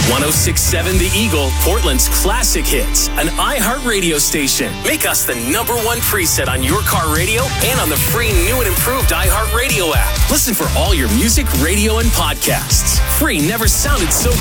106.7 The Eagle, Portland's classic hits. An iHeart radio station. Make us the #1 preset on your car radio and on the free new and improved iHeart Radio app. Listen for all your music, radio, and podcasts. Free never sounded so